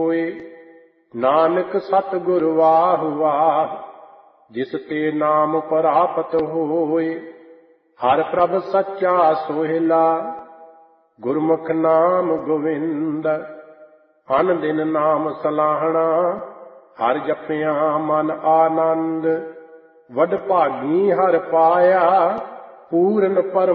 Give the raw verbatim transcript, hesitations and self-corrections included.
ਹੋਏ। ਨਾਨਕ ਸਤਿਗੁਰ ਵਾਹ ਵਾਹ, ਜਿਸ ਤੇ ਨਾਮ ਪ੍ਰਾਪਤ ਹੋਏ। ਹਰਿ ਪ੍ਰਭ ਸੱਚਾ ਸੋਹਿਲਾ, ਗੁਰਮੁਖ ਨਾਮ ਗੋਵਿੰਦ। ਅਨ ਦਿਨ ਨਾਮ ਸਲਾਹਣਾ, ਹਰਿ ਜਪਿਆ ਮਨ ਆਨੰਦ। ਵਡ ਭਾਗੀ ਹਰਿ ਪਾਇਆ, ਪੂਰਨ ਪਰਮ